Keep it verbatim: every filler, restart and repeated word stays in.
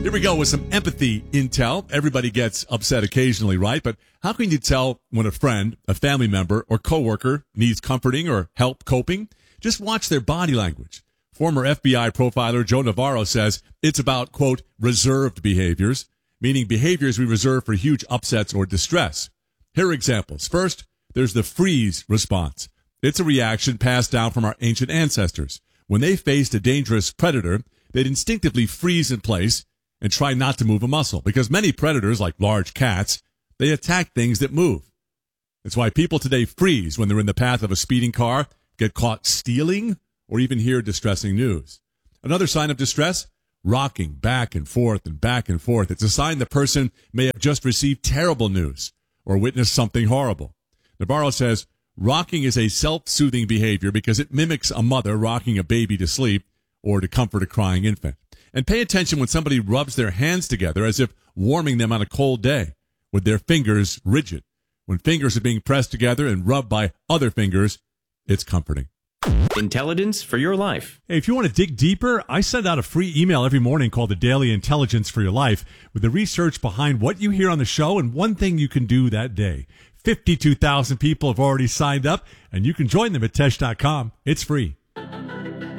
Here we go with some empathy intel. Everybody gets upset occasionally, right? But how can you tell when a friend, a family member, or coworker needs comforting or help coping? Just watch their body language. Former F B I profiler Joe Navarro says it's about, quote, reserved behaviors, meaning behaviors we reserve for huge upsets or distress. Here are examples. First, there's the freeze response. It's a reaction passed down from our ancient ancestors. When they faced a dangerous predator, they'd instinctively freeze in place and try not to move a muscle, because many predators, like large cats, they attack things that move. That's why people today freeze when they're in the path of a speeding car, get caught stealing, or even hear distressing news. Another sign of distress, rocking back and forth and back and forth. It's a sign the person may have just received terrible news or witnessed something horrible. Navarro says rocking is a self-soothing behavior because it mimics a mother rocking a baby to sleep or to comfort a crying infant. And pay attention when somebody rubs their hands together as if warming them on a cold day, with their fingers rigid. When fingers are being pressed together and rubbed by other fingers, it's comforting. Intelligence for your life. Hey, if you want to dig deeper, I send out a free email every morning called the Daily Intelligence for Your Life with the research behind what you hear on the show and one thing you can do that day. fifty-two thousand people have already signed up, and you can join them at tesh dot com. It's free.